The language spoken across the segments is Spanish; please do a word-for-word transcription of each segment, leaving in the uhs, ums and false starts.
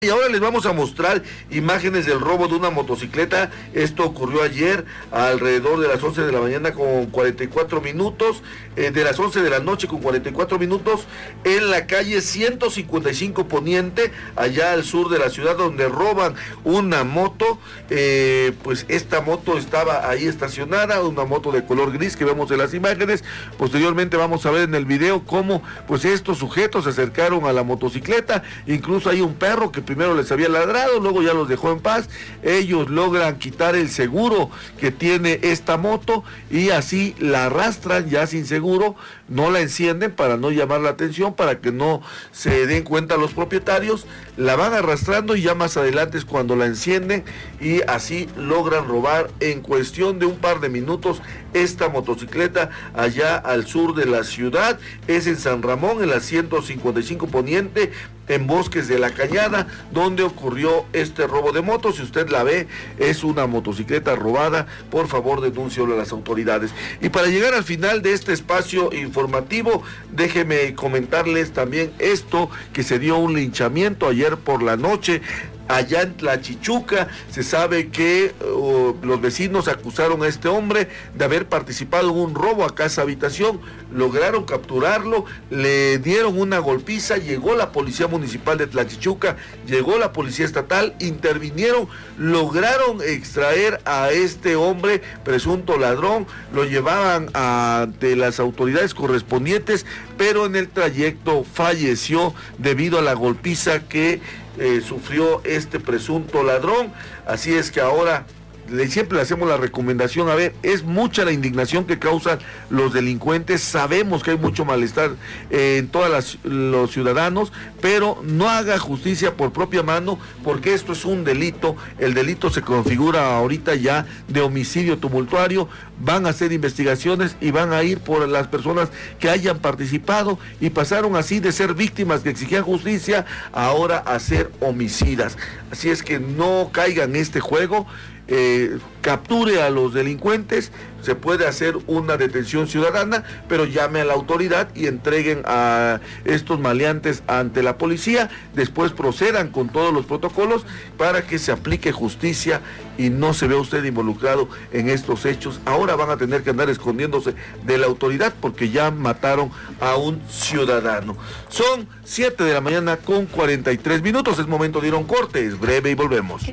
Y ahora les vamos a mostrar imágenes del robo de una motocicleta. Esto ocurrió ayer alrededor de las once de la mañana con cuarenta y cuatro minutos, eh, de las once de la noche con cuarenta y cuatro minutos, en la calle ciento cincuenta y cinco Poniente, allá al sur de la ciudad, donde roban una moto. Eh, pues esta moto estaba ahí estacionada, una moto de color gris que vemos en las imágenes. Posteriormente vamos a ver en el video cómo pues estos sujetos se acercaron a la motocicleta. Incluso hay un perro que primero les había ladrado, luego ya los dejó en paz. Ellos logran quitar el seguro que tiene esta moto y así la arrastran ya sin seguro, no la encienden para no llamar la atención, para que no se den cuenta los propietarios, la van arrastrando y ya más adelante es cuando la encienden y así logran robar en cuestión de un par de minutos esta motocicleta allá al sur de la ciudad. Es en San Ramón, en la ciento cincuenta y cinco Poniente, en Bosques de la Cañada, donde ocurrió este robo de motos. Si usted la ve, es una motocicleta robada. Por favor, denúncielo a las autoridades. Y para llegar al final de este espacio informativo, déjeme comentarles también esto, que se dio un linchamiento ayer por la noche allá en Tlachichuca. Se sabe que uh, los vecinos acusaron a este hombre de haber participado en un robo a casa habitación, lograron capturarlo, le dieron una golpiza, llegó la policía municipal de Tlachichuca, llegó la policía estatal, intervinieron, lograron extraer a este hombre presunto ladrón, lo llevaban ante las autoridades correspondientes, pero en el trayecto falleció debido a la golpiza que Eh, sufrió este presunto ladrón. Así es que ahora le, siempre le hacemos la recomendación, a ver, es mucha la indignación que causan los delincuentes, sabemos que hay mucho malestar eh, en todos los ciudadanos, pero no haga justicia por propia mano, porque esto es un delito. El delito se configura ahorita ya de homicidio tumultuario. Van a hacer investigaciones y van a ir por las personas que hayan participado y pasaron así de ser víctimas que exigían justicia, ahora a ser homicidas. Así es que no caigan en este juego. Eh, capture a los delincuentes, se puede hacer una detención ciudadana, pero llame a la autoridad y entreguen a estos maleantes ante la policía. Después procedan con todos los protocolos para que se aplique justicia y no se vea usted involucrado en estos hechos. Ahora van a tener que andar escondiéndose de la autoridad porque ya mataron a un ciudadano. Son siete de la mañana con cuarenta y tres minutos, es momento de ir a un corte, es breve y volvemos.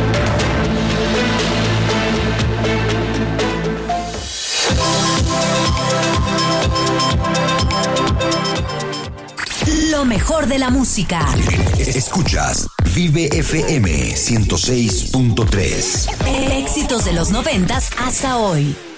Lo mejor de la música. Escuchas Vive F M ciento seis punto tres. Éxitos de los noventas hasta hoy.